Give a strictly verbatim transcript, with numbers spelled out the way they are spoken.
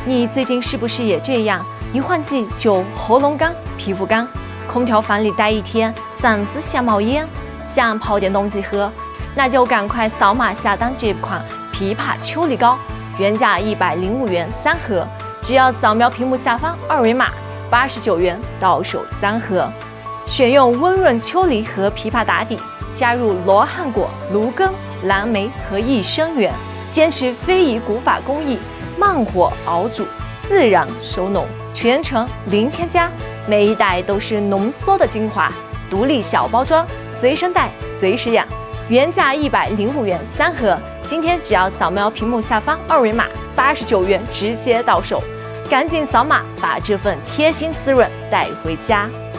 你最近是不是也这样？一换季就喉咙干、皮肤干，空调房里待一天，嗓子想冒烟，想泡点东西喝，那就赶快扫码下单这款枇杷秋梨膏，原价一百零五元三盒，只要扫描屏幕下方二维码，八十九元到手三盒。选用温润秋梨和枇杷打底，加入罗汉果、芦根、蓝莓和益生元，坚持非遗古法工艺，慢火熬煮，自然收浓，全程零添加，每一袋都是浓缩的精华，独立小包装，随身带随时养，原价一百零五元三盒，今天只要扫描屏幕下方二维码，八十九元直接到手，赶紧扫码把这份贴心滋润带回家。